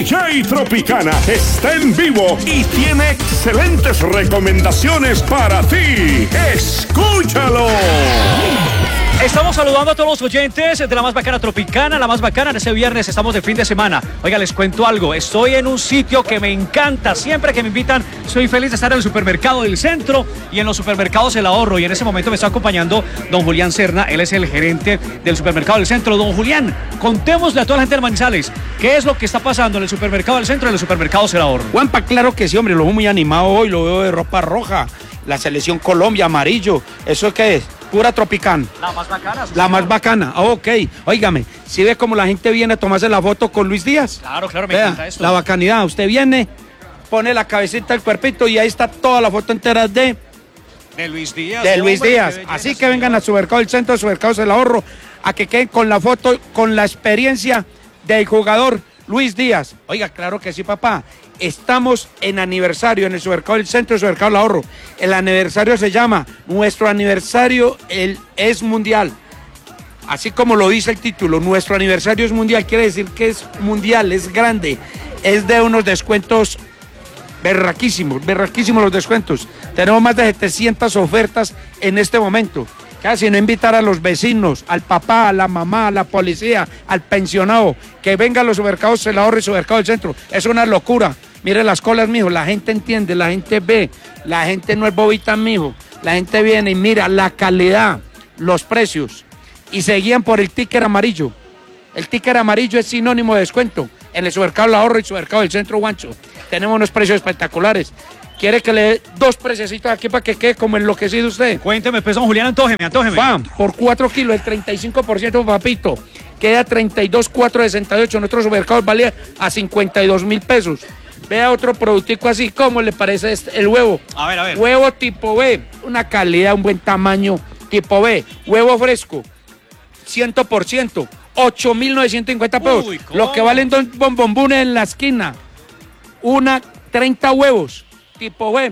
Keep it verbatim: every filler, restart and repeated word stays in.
Jay Tropicana está en vivo y tiene excelentes recomendaciones para ti. ¡Escúchalo! Estamos saludando a todos los oyentes de la más bacana Tropicana, la más bacana de este viernes, estamos de fin de semana. Oiga, les cuento algo, estoy en un sitio que me encanta, siempre que me invitan soy feliz de estar en el supermercado del centro y en los supermercados El Ahorro, y en ese momento me está acompañando don Julián Serna, él es el gerente del supermercado del centro. Don Julián, contémosle a toda la gente de Manizales, ¿qué es lo que está pasando en el supermercado del centro y en los supermercados El Ahorro? Juanpa, claro que sí, hombre, lo veo muy animado hoy, lo veo de ropa roja, la selección Colombia, amarillo, ¿eso qué es? Pura Tropicana. La más bacana. La más bacana, ah, ok. Óigame, ¿sí ve cómo la gente viene a tomarse la foto con Luis Díaz? Claro, claro, me Vea, encanta esto. la bacanidad, usted viene, pone la cabecita del cuerpito y ahí está toda la foto entera de... De Luis Díaz. De Luis hombre, Díaz. belleza, Así que señor. vengan a Supermercado del Centro, Supermercados del Ahorro, a que queden con la foto, con la experiencia del jugador Luis Díaz. Oiga, claro que sí, papá. Estamos en aniversario en el Supermercado del Centro, Supermercado del Ahorro. El aniversario se llama, nuestro aniversario el, es mundial. Así como lo dice el título, nuestro aniversario es mundial. Quiere decir que es mundial, es grande. Es de unos descuentos berraquísimos, berraquísimos los descuentos. Tenemos más de setecientas ofertas en este momento. Casi no invitar a los vecinos, al papá, a la mamá, a la policía, al pensionado, que vengan a los supermercados El Ahorro y Supermercado del Centro. Es una locura. Mire las colas, mijo, la gente entiende, la gente ve, la gente no es bobita, mijo. La gente viene y mira la calidad, los precios, y se guían por el ticket amarillo. El ticket amarillo es sinónimo de descuento en el Supermercado El Ahorro y Supermercado del Centro, Guancho. Tenemos unos precios espectaculares. ¿Quiere que le dé dos preciositos aquí para que quede como enloquecido usted? Cuénteme, pues, don Julián, antójeme, antójeme. Pam, por cuatro kilos, el treinta y cinco por ciento, papito. Queda treinta y dos mil cuatrocientos sesenta y ocho. Nuestros supermercados valía a cincuenta y dos mil pesos. Vea otro productico así, ¿cómo le parece este, el huevo? A ver, a ver. Huevo tipo B, una calidad, un buen tamaño, tipo B. Huevo fresco, cien por ciento, ocho mil novecientos cincuenta pesos. Uy, ¿cómo? Lo que valen dos bombombones en la esquina. Una, treinta huevos, tipo B,